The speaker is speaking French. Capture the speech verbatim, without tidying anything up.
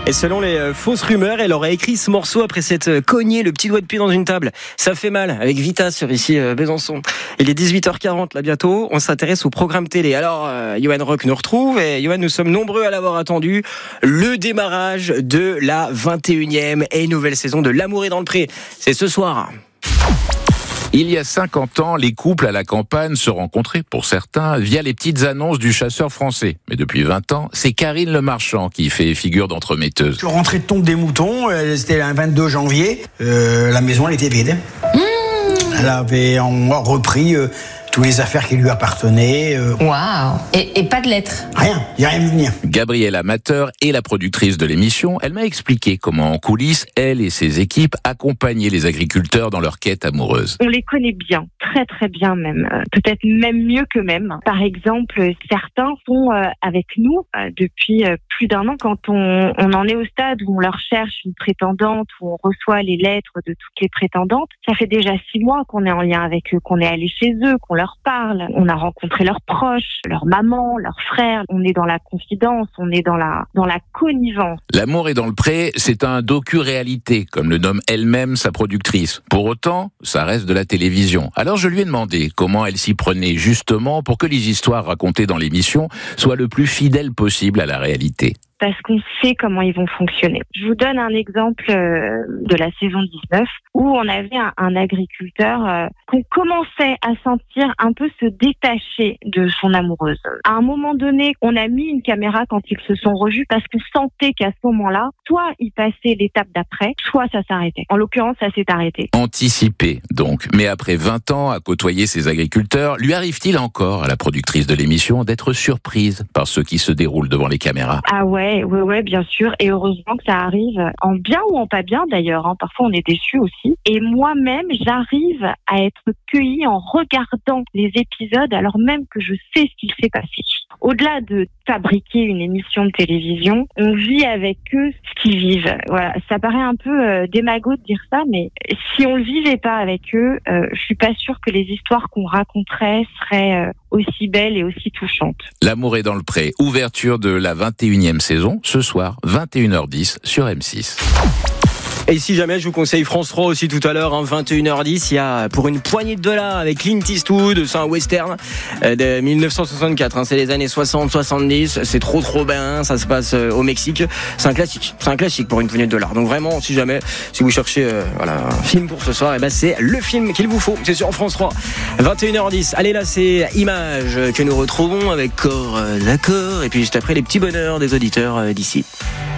Et selon les euh, fausses rumeurs, elle aurait écrit ce morceau après s'être cogné le petit doigt de pied dans une table. Ça fait mal, avec Vita sur ici euh, Besançon. Il est dix-huit heures quarante là bientôt, on s'intéresse au programme télé. Alors, euh, Johan Rock nous retrouve et Johan, nous sommes nombreux à l'avoir attendu. Le démarrage de la vingt et unième et nouvelle saison de L'amour est dans le pré. C'est ce soir. Il y a cinquante ans, les couples à la campagne se rencontraient, pour certains, via les petites annonces du chasseur français. Mais depuis vingt ans, c'est Karine Le Marchand qui fait figure d'entremetteuse. Je suis rentré de tombe des moutons, c'était le vingt-deux janvier, euh, la maison elle était vide. Mmh. Elle avait en repris euh, toutes les affaires qui lui appartenaient. Euh... Waouh. Et, et pas de lettres? Rien, il n'y a rien vu venir. Gabrielle Amateur est la productrice de l'émission. Elle m'a expliqué comment en coulisses, elle et ses équipes accompagnaient les agriculteurs dans leur quête amoureuse. On les connaît bien, très très bien même, euh, peut-être même mieux qu'eux-mêmes. Par exemple, certains sont euh, avec nous euh, depuis euh, plus d'un an. Quand on, on en est au stade où on leur cherche une prétendante, où on reçoit les lettres de toutes les prétendantes, ça fait déjà six mois qu'on est en lien avec eux, qu'on est allé chez eux, qu'on leur parle, on a rencontré leurs proches, leur maman, leurs frères, on est dans la confidence, on est dans la dans la connivence. L'amour est dans le pré, c'est un docu-réalité, comme le nomme elle-même sa productrice. Pour autant, ça reste de la télévision. Alors je lui ai demandé comment elle s'y prenait justement pour que les histoires racontées dans l'émission soient le plus fidèles possible à la réalité. Parce qu'on sait comment ils vont fonctionner. Je vous donne un exemple euh, de la saison dix-neuf où on avait un, un agriculteur euh, qu'on commençait à sentir un peu se détacher de son amoureuse. À un moment donné, on a mis une caméra quand ils se sont revus parce qu'on sentait qu'à ce moment-là, soit il passait l'étape d'après, soit ça s'arrêtait. En l'occurrence, ça s'est arrêté. Anticipé, donc. Mais après vingt ans à côtoyer ces agriculteurs, lui arrive-t-il encore à la productrice de l'émission d'être surprise par ce qui se déroule devant les caméras? Ah ouais. Oui, ouais, bien sûr. Et heureusement que ça arrive en bien ou en pas bien d'ailleurs. Hein. Parfois, on est déçus aussi. Et moi-même, j'arrive à être cueillie en regardant les épisodes alors même que je sais ce qu'il s'est passé. Au-delà de fabriquer une émission de télévision, on vit avec eux ce qu'ils vivent. Voilà, ça paraît un peu euh, démago de dire ça, mais si on le vivait pas avec eux, euh, je suis pas sûre que les histoires qu'on raconterait seraient euh, aussi belles et aussi touchantes. L'amour est dans le pré, ouverture de la vingt et unième saison, ce soir, vingt et une heures dix sur M six. Et si jamais je vous conseille France trois aussi tout à l'heure, hein, vingt et une heures dix, il y a Pour une poignée de dollars avec Clint Eastwood, c'est un western euh, de dix-neuf cent soixante-quatre, hein, c'est les années soixante soixante-dix, c'est trop trop bien, ça se passe euh, au Mexique, c'est un classique, c'est un classique Pour une poignée de dollars. Donc vraiment, si jamais, si vous cherchez euh, voilà, un film pour ce soir, et ben c'est le film qu'il vous faut, c'est sur France trois, vingt et une heures dix. Allez là, c'est Images que nous retrouvons avec Corps euh, d'accord, et puis juste après les petits bonheurs des auditeurs euh, d'ici.